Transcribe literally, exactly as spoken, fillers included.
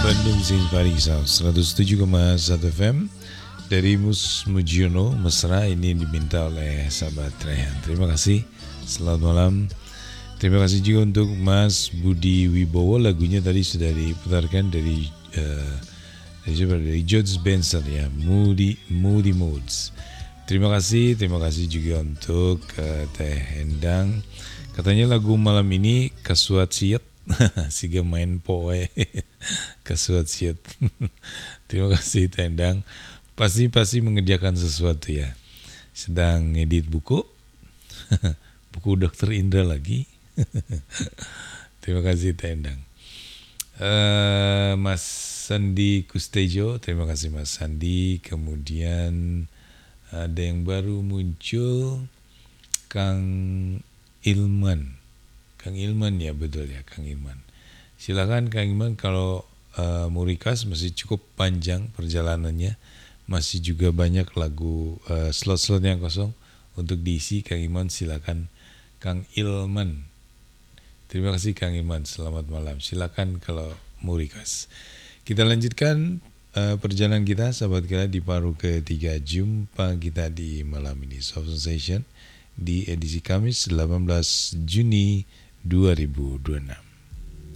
Bandung Sins Parisa seratus tujuh koma satu F M dari Mus Mujiono Mesra. Ini diminta oleh sahabat Rehan. Terima kasih, selamat malam. Terima kasih juga untuk Mas Budi Wibowo. Lagunya tadi sudah diputarkan dari uh, dari, dari George Benson ya, Moody Moody Moods. Terima kasih, terima kasih juga untuk uh, Teh Endang. Katanya lagu malam ini kasuat siet, siga main poe, kasuat siet. Terima kasih Teh Endang. Pasti pasti mengerjakan sesuatu ya. Sedang ngedit buku, buku Dokter Indra lagi. Terima kasih Teh Endang. Uh, Mas Sandi Kustejo, terima kasih Mas Sandi. Kemudian ada yang baru muncul, Kang Ilman. Kang Ilman ya, betul ya Kang Ilman. Silakan Kang Ilman, kalau uh, Murikas masih cukup panjang perjalanannya, masih juga banyak lagu uh, slot-slot yang kosong untuk diisi. Kang Ilman silakan Kang Ilman. Terima kasih Kang Ilman, selamat malam. Silakan kalau Murikas. Kita lanjutkan uh, perjalanan kita sahabat kita di paruh ketiga jumpa kita di malam ini Soft Sensation di edisi Kamis delapan belas Juni dua ribu dua puluh enam.